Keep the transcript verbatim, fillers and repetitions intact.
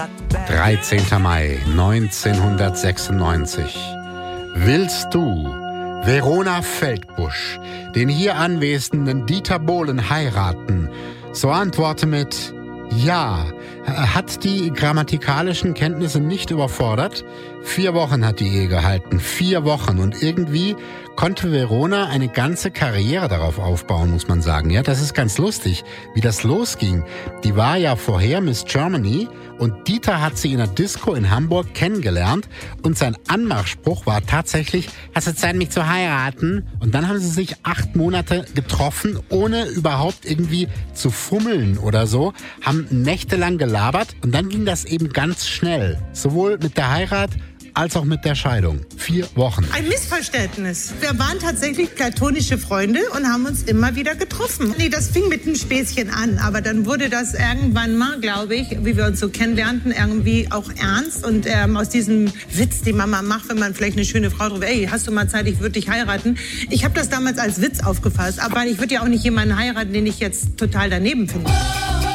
dreizehnter Mai neunzehnhundertsechsundneunzig. Willst du Verona Feldbusch, den hier anwesenden Dieter Bohlen, heiraten? So antworte mit Ja. Hat die grammatikalischen Kenntnisse nicht überfordert? Vier Wochen hat die Ehe gehalten. Vier Wochen. Und irgendwie konnte Verona eine ganze Karriere darauf aufbauen, muss man sagen. Ja, das ist ganz lustig, wie das losging. Die war ja vorher Miss Germany und Dieter hat sie in der Disco in Hamburg kennengelernt und sein Anmachspruch war tatsächlich, hast du Zeit, mich zu heiraten? Und dann haben sie sich acht Monate getroffen, ohne überhaupt irgendwie zu fummeln oder so, haben nächtelang gelabert und dann ging das eben ganz schnell. Sowohl mit der Heirat als auch mit der Scheidung. Vier Wochen. Ein Missverständnis. Wir waren tatsächlich platonische Freunde und haben uns immer wieder getroffen. Nee, das fing mit einem Späßchen an, aber dann wurde das irgendwann mal, glaube ich, wie wir uns so kennenlernten, irgendwie auch ernst. Und ähm, aus diesem Witz, den man mal macht, wenn man vielleicht eine schöne Frau drauf, ey, hast du mal Zeit, ich würde dich heiraten. Ich habe das damals als Witz aufgefasst, aber ich würde ja auch nicht jemanden heiraten, den ich jetzt total daneben finde.